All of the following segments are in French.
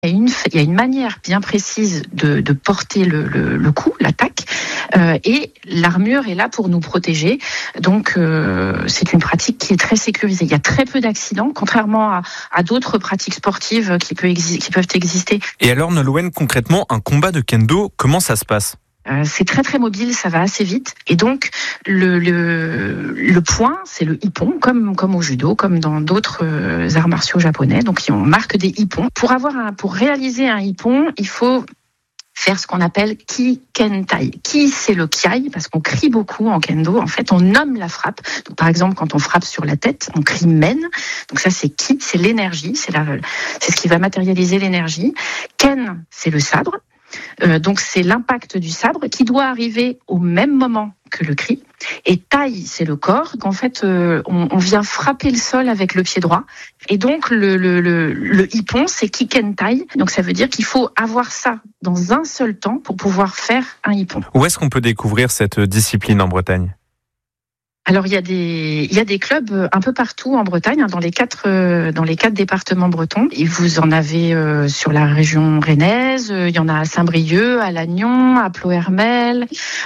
Il y a une manière bien précise de porter le coup, l'attaque, et l'armure est là pour nous protéger. Donc, c'est une pratique qui est très sécurisée. Il y a très peu d'accidents, contrairement à d'autres pratiques sportives qui peuvent exister. Et alors, Nolwenn, concrètement, un combat de kendo, comment ça se passe ? C'est très très mobile, ça va assez vite, et donc le point, c'est le ippon, comme au judo, comme dans d'autres arts martiaux japonais. Donc on marque des ippons. Pour réaliser un ippon, il faut faire ce qu'on appelle ki-ken-tai. Ki, c'est le kiai, parce qu'on crie beaucoup en kendo. En fait, on nomme la frappe. Donc, par exemple, quand on frappe sur la tête, on crie men. Donc ça, c'est ki, c'est l'énergie, c'est ce qui va matérialiser l'énergie. Ken, c'est le sabre. Donc c'est l'impact du sabre qui doit arriver au même moment que le cri. Et taille, c'est le corps. En fait, on vient frapper le sol avec le pied droit. Et donc le ippon, c'est kiken tai. Donc ça veut dire qu'il faut avoir ça dans un seul temps pour pouvoir faire un ippon. Où est-ce qu'on peut découvrir cette discipline en Bretagne ? Alors il y a des clubs un peu partout en Bretagne, dans les quatre départements bretons. Et vous en avez sur la région rennaise, il y en a à Saint-Brieuc, à Lannion, à Ploërmel,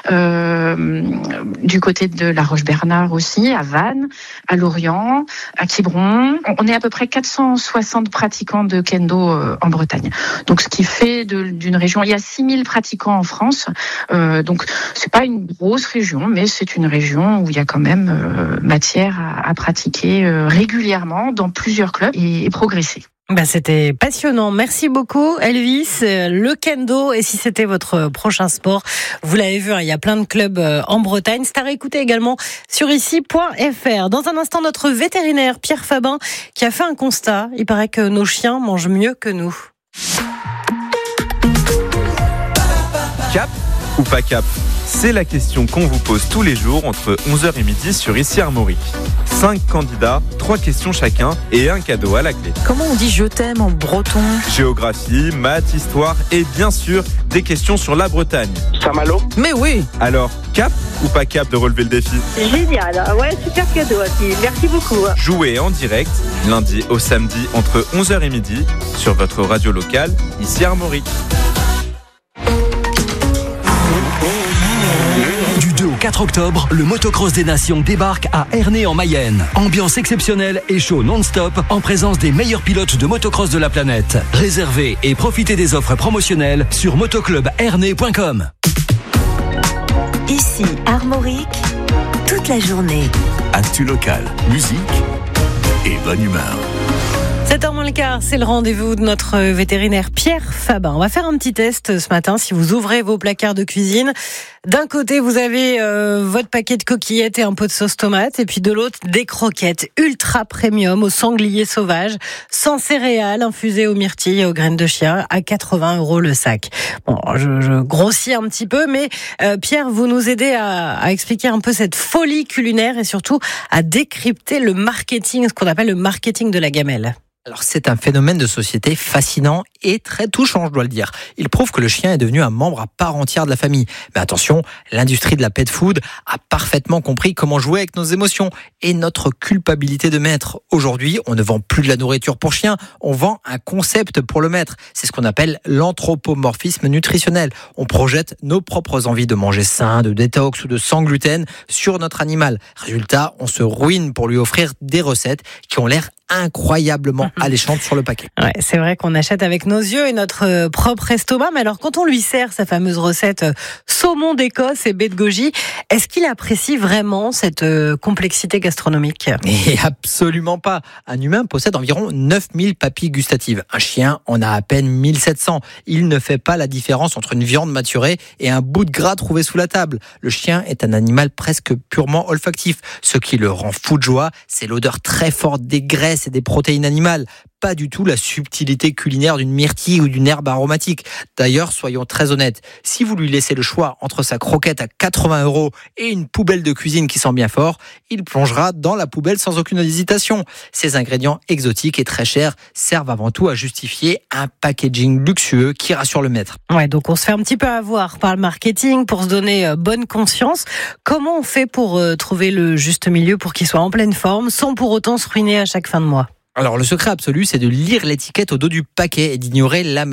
du côté de La Roche-Bernard aussi, à Vannes, à Lorient, à Quiberon. On est à peu près 460 pratiquants de kendo en Bretagne. Donc ce qui fait d'une région, il y a 6000 pratiquants en France. Donc c'est pas une grosse région, mais c'est une région où il y a quand même matière à pratiquer régulièrement dans plusieurs clubs et progresser. C'était passionnant. Merci beaucoup, Elvis. Le kendo, et si c'était votre prochain sport, vous l'avez vu, il y a plein de clubs en Bretagne. C'est à réécouter également sur ici.fr. Dans un instant, notre vétérinaire, Pierre Fabin, qui a fait un constat. Il paraît que nos chiens mangent mieux que nous. Cap ou pas cap ? C'est la question qu'on vous pose tous les jours entre 11h et midi sur Ici Armorique. 5 candidats, 3 questions chacun et un cadeau à la clé. Comment on dit je t'aime en breton ? Géographie, maths, histoire et bien sûr des questions sur la Bretagne. Saint-Malo ? Mais oui. Alors, cap ou pas cap de relever le défi ? Génial, ouais, super cadeau aussi. Merci beaucoup. Jouez en direct, lundi au samedi entre 11h et midi sur votre radio locale, Ici Armorique. Du 2 au 4 octobre, le Motocross des Nations débarque à Ernée en Mayenne. Ambiance exceptionnelle et show non-stop en présence des meilleurs pilotes de motocross de la planète. Réservez et profitez des offres promotionnelles sur motoclubernée.com. Ici Armorique, toute la journée. Actu locale, musique et bonne humeur. 7h moins le quart, c'est le rendez-vous de notre vétérinaire Pierre Fabin. On va faire un petit test ce matin. Si vous ouvrez vos placards de cuisine, d'un côté vous avez votre paquet de coquillettes et un pot de sauce tomate, et puis de l'autre des croquettes ultra premium au sanglier sauvage, sans céréales, infusées aux myrtilles et aux graines de chia, à 80 € le sac. Bon, je grossis un petit peu, mais Pierre, vous nous aidez à expliquer un peu cette folie culinaire et surtout à décrypter le marketing, ce qu'on appelle le marketing de la gamelle. Alors c'est un phénomène de société fascinant et très touchant, je dois le dire. Il prouve que le chien est devenu un membre à part entière de la famille. Mais attention, l'industrie de la pet food a parfaitement compris comment jouer avec nos émotions et notre culpabilité de maître. Aujourd'hui, on ne vend plus de la nourriture pour chien, on vend un concept pour le maître. C'est ce qu'on appelle l'anthropomorphisme nutritionnel. On projette nos propres envies de manger sain, de détox ou de sans gluten sur notre animal. Résultat, on se ruine pour lui offrir des recettes qui ont l'air incroyablement alléchante sur le paquet. Ouais, c'est vrai qu'on achète avec nos yeux et notre propre estomac, mais alors quand on lui sert sa fameuse recette saumon d'Écosse et baie de goji, est-ce qu'il apprécie vraiment cette complexité gastronomique ? Et absolument pas. Un humain possède environ 9000 papilles gustatives. Un chien en a à peine 1700. Il ne fait pas la différence entre une viande maturée et un bout de gras trouvé sous la table. Le chien est un animal presque purement olfactif. Ce qui le rend fou de joie, c'est l'odeur très forte des graisses et des protéines animales. Pas du tout la subtilité culinaire d'une myrtille ou d'une herbe aromatique. D'ailleurs, soyons très honnêtes, si vous lui laissez le choix entre sa croquette à 80 € et une poubelle de cuisine qui sent bien fort, il plongera dans la poubelle sans aucune hésitation. Ces ingrédients exotiques et très chers servent avant tout à justifier un packaging luxueux qui rassure le maître. Ouais, donc on se fait un petit peu avoir par le marketing pour se donner bonne conscience. Comment on fait pour trouver le juste milieu pour qu'il soit en pleine forme sans pour autant se ruiner à chaque fin de mois ? Alors le secret absolu, c'est de lire l'étiquette au dos du paquet et d'ignorer la